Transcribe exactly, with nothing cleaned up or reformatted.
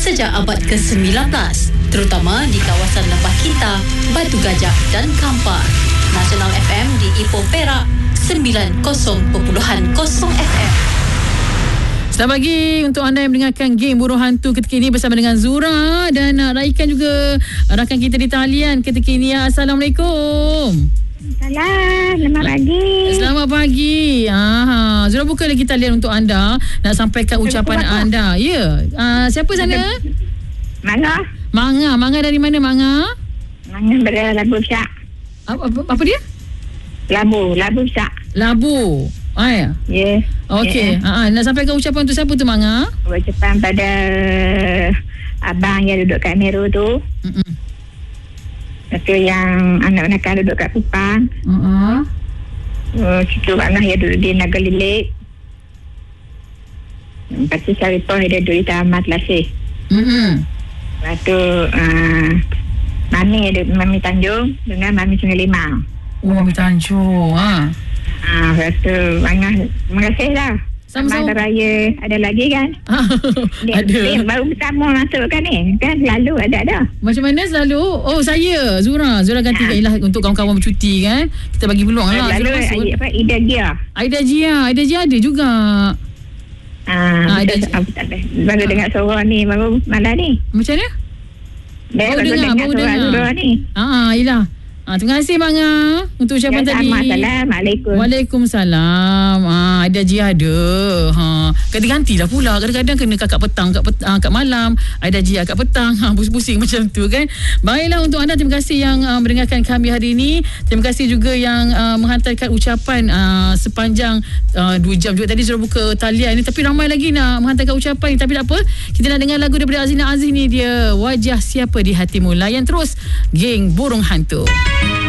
sejak abad ke sembilan belas, terutama di kawasan Lembah Kita, Batu Gajah dan Kampar. Nasional F M di Ipoh Perak sembilan puluh perpuluhan kosong F M. Selamat pagi untuk anda yang mendengarkan Geng Burung Hantu ketika ini bersama dengan Zura dan uh, raikan juga rakan kita di talian ketika ini. Assalamualaikum. Salam, selamat pagi. Selamat pagi. Aha, Zura buka lagi talian untuk anda nak sampaikan ucapan anda. Ya. Yeah. Uh, siapa sana? Manga. Manga. Manga dari mana Manga? Manga berada Labu Besar. Apa, apa, apa dia? Labu, Labu Besar. Labu. Ah ya. Ya. Yeah. Okey. Yeah. Ah, nak sampaikan ucapan untuk siapa tu Manga? Ucapan pada abang yang duduk kat Meru tu. Mm-mm. Lepas tu yang anak-anak kan duduk kat Kupang. Uh-huh. Uh, situ anak yang duduk di Naga Lilik. Lepas tu Saripah dia duduk di Tamat Lasih. Mm-hmm. Lepas tu uh, Mami ada Mami Tanjung dengan Mami Sungai Limau. Oh, Mami Tanjung. Ha. Ah, lepas tu banyak, terima kasih lah. Sama-sama. Sambal raya ada lagi kan? Dia, Ada. Dia baru pertama masuk kan ni. Kan selalu ada dah. Macam mana selalu? Oh, saya Zura. Zura ganti Ha. ha. Ialah untuk kawan-kawan bercuti kan. Kita bagi peluang lah. Lalu Zura masuk. apa Ida Gia. Aida Jia. Aida Jia ada juga. Ah, Ah, Ida betul, Gia. ah, betul, betul. Baru dengar suara ni baru malam ni. Macam mana? Dia Baru baru dengar, dengar, baru suara dengar. Zura ni. Ah, yelah. Ah, terima kasih Manga untuk ucapan Ya, tadi. sama. Assalamualaikum. Waalaikumsalam. Ah, ada Jia ada. Ha, ganti-gantilah pula. Kadang-kadang kena kakak petang, kat, pet, ah, kat malam. Ada Jia kat petang. Ha, pusing-pusing macam tu kan. Baiklah untuk anda, terima kasih yang uh, mendengarkan kami hari ini. Terima kasih juga yang uh, menghantarkan ucapan uh, sepanjang uh, dua jam juga. Tadi sudah buka talian ni, tapi ramai lagi nak menghantarkan ucapan ni. Tapi tak apa. Kita nak dengar lagu daripada Azina Aziz ni, dia Wajah Siapa di Hatimu. Layan terus Geng Burung Hantu.